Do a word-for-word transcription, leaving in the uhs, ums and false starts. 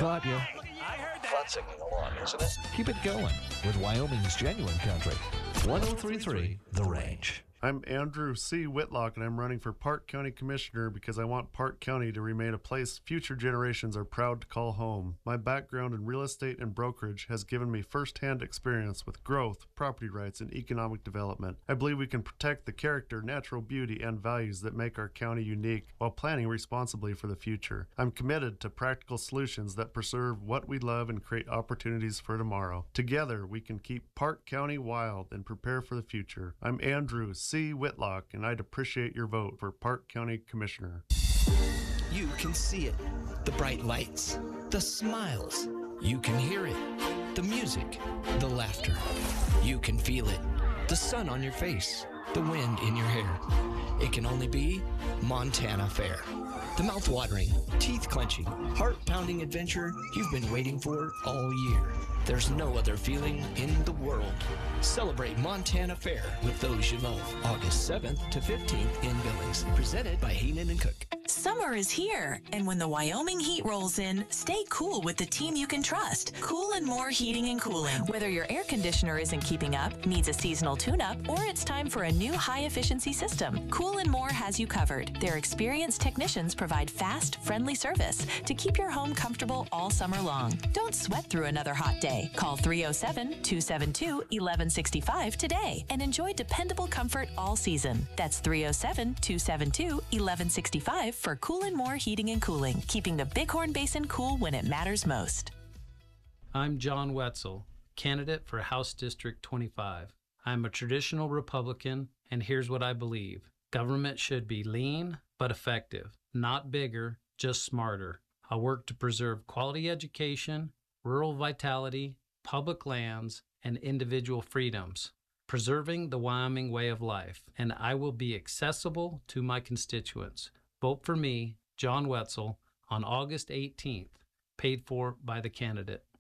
caught you. I heard that. Fun singing along, isn't it? Keep it going with Wyoming's genuine country. one oh three point three The Range. I'm Andrew C. Whitlock, and I'm running for Park County Commissioner because I want Park County to remain a place future generations are proud to call home. My background in real estate and brokerage has given me firsthand experience with growth, property rights, and economic development. I believe we can protect the character, natural beauty, and values that make our county unique while planning responsibly for the future. I'm committed to practical solutions that preserve what we love and create opportunities for tomorrow. Together, we can keep Park County wild and prepare for the future. I'm Andrew C. Whitlock, and I'd appreciate your vote for Park County Commissioner. You can see it. The bright lights, the smiles. You can hear it. The music, the laughter. You can feel it. The sun on your face, the wind in your hair. It can only be Montana Fair. The mouth-watering, teeth-clenching, heart-pounding adventure you've been waiting for all year. There's no other feeling in the world. Celebrate Montana Fair with those you love. August seventh to fifteenth in Billings. Presented by Heenan and Cook. Summer is here, and when the Wyoming heat rolls in, stay cool with the team you can trust. Cool and More Heating and Cooling. Whether your air conditioner isn't keeping up, needs a seasonal tune-up, or it's time for a new high-efficiency system, Cool and More has you covered. Their experienced technicians provide fast, friendly service to keep your home comfortable all summer long. Don't sweat through another hot day. Call three oh seven, two seven two, one one six five today and enjoy dependable comfort all season. That's three oh seven, two seven two, one one six five for Cool and More Heating and Cooling, keeping the Bighorn Basin cool when it matters most. I'm John Wetzel, candidate for House District twenty-five. I'm a traditional Republican, and here's what I believe. Government should be lean but effective, not bigger, just smarter. I work to preserve quality education, rural vitality, public lands, and individual freedoms, preserving the Wyoming way of life, and I will be accessible to my constituents. Vote for me, John Wetzel, on August eighteenth, paid for by the candidate.